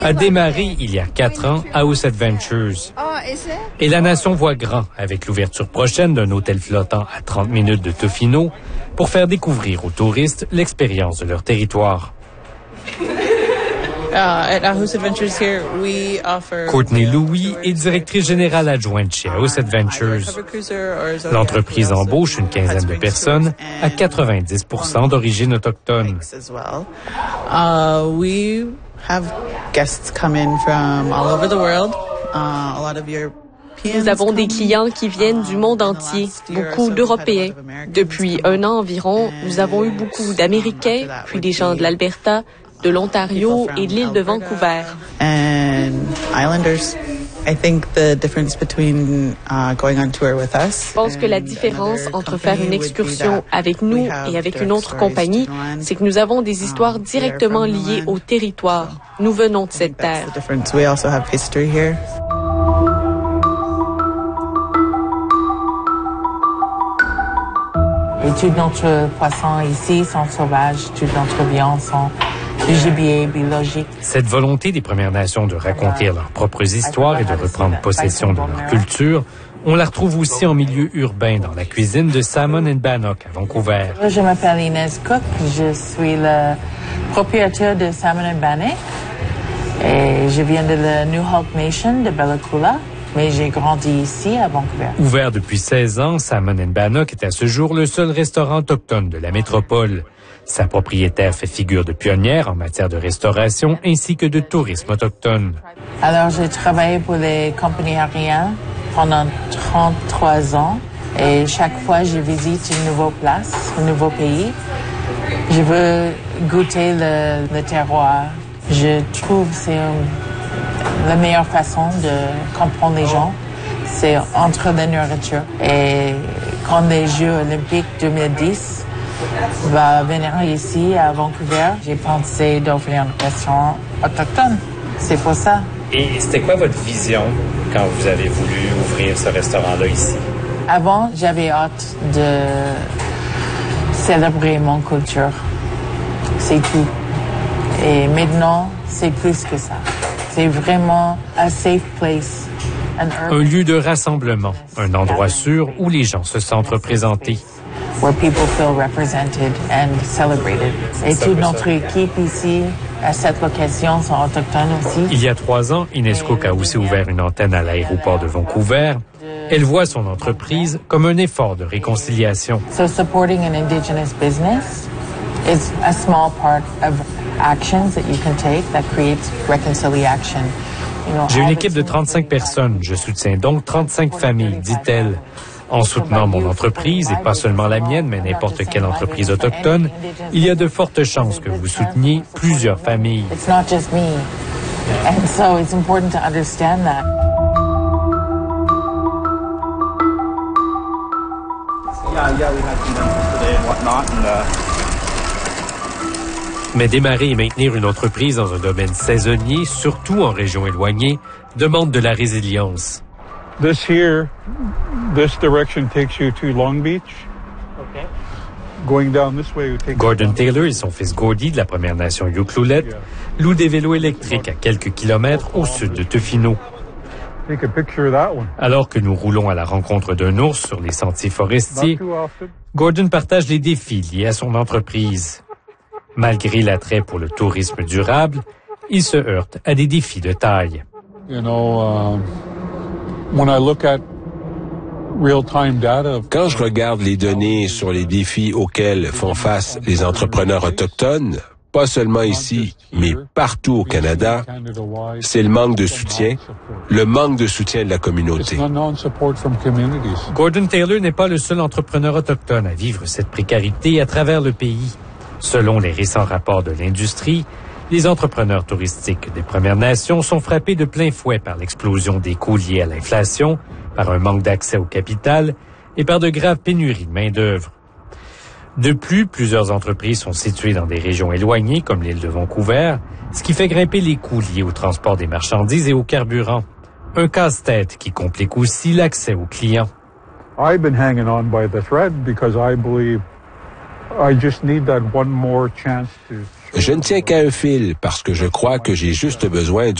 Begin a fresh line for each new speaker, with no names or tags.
A démarré il y a 4 ans House Adventures. Et la nation voit grand avec l'ouverture prochaine d'un hôtel flottant à 30 minutes de Tofino pour faire découvrir aux touristes l'expérience de leur territoire. Courtney Louis est directrice générale adjointe chez House Adventures. L'entreprise embauche une quinzaine de personnes à 90% d'origine autochtone.
Nous avons des clients qui viennent du monde entier, beaucoup d'Européens. Depuis 1 an environ, nous avons eu beaucoup d'Américains, puis des gens de l'Alberta, de l'Ontario et de l'île de Vancouver. Je pense que la différence entre faire une excursion avec nous et avec une autre compagnie, c'est que nous avons des histoires directement liées au territoire. Nous venons de cette terre.
Et tous notre poissons ici sont sauvages, toute notre viande sont du gibier biologique.
Cette volonté des Premières Nations de raconter leurs propres histoires et de reprendre possession de leur culture, on la retrouve aussi en milieu urbain dans la cuisine de Salmon and Bannock à Vancouver.
Je m'appelle Inès Cook, je suis le propriétaire de Salmon and Bannock et je viens de la New Hulk Nation de Bella Coola. Mais j'ai grandi ici, à Vancouver.
Ouvert depuis 16 ans, Salmon and Bannock est à ce jour le seul restaurant autochtone de la métropole. Sa propriétaire fait figure de pionnière en matière de restauration ainsi que de tourisme autochtone.
Alors, j'ai travaillé pour les compagnies aériennes pendant 33 ans. Et chaque fois, je visite une nouvelle place, un nouveau pays. Je veux goûter le terroir. Je trouve que c'est la meilleure façon de comprendre les gens, c'est entre la nourriture. Et quand les Jeux olympiques 2010 va venir ici à Vancouver, j'ai pensé d'ouvrir un restaurant autochtone. C'est pour ça.
Et c'était quoi votre vision quand vous avez voulu ouvrir ce restaurant-là ici?
Avant, j'avais hâte de célébrer mon culture. C'est tout. Et maintenant, c'est plus que ça. C'est vraiment un safe place.
Un lieu de rassemblement, un endroit sûr où les gens se sentent représentés.
Where people feel represented and celebrated. Et toute notre équipe ici, à cette location, sont autochtones aussi.
Il y a 3 ans, Inès Cook a aussi ouvert une antenne à l'aéroport de Vancouver. Elle voit son entreprise comme un effort de réconciliation.
So supporting an indigenous business is a small part of actions that you can take that creates reconciliation.
J'ai une équipe de 35 personnes. Je soutiens donc 35 familles, dit-elle. En soutenant mon entreprise, et pas seulement la mienne, mais n'importe quelle entreprise autochtone, il y a de fortes chances que vous souteniez plusieurs familles.
It's not just me. And so it's important to understand that.
Mais démarrer et maintenir une entreprise dans un domaine saisonnier, surtout en région éloignée, demande de la résilience.
This direction takes you to Long Beach. Okay. Going down this way,
Gordon Taylor et son fils Gordy de la Première Nation Yuklulet louent des vélos électriques à quelques kilomètres au sud de Tofino.
Take a picture of that one.
Alors que nous roulons à la rencontre d'un ours sur les sentiers forestiers, Gordon partage les défis liés à son entreprise. Malgré l'attrait pour le tourisme durable, il se heurte à des défis de taille.
Quand je regarde les données sur les défis auxquels font face les entrepreneurs autochtones, pas seulement ici, mais partout au Canada, c'est le manque de soutien de la communauté.
Gordon Taylor n'est pas le seul entrepreneur autochtone à vivre cette précarité à travers le pays. Selon les récents rapports de l'industrie, les entrepreneurs touristiques des Premières Nations sont frappés de plein fouet par l'explosion des coûts liés à l'inflation, par un manque d'accès au capital et par de graves pénuries de main-d'œuvre. De plus, plusieurs entreprises sont situées dans des régions éloignées, comme l'île de Vancouver, ce qui fait grimper les coûts liés au transport des marchandises et au carburant. Un casse-tête qui complique aussi l'accès aux clients.
I've been hanging on by the thread because I believe I just need that one more chance to
Je ne tiens qu'à un fil parce que je crois que j'ai juste besoin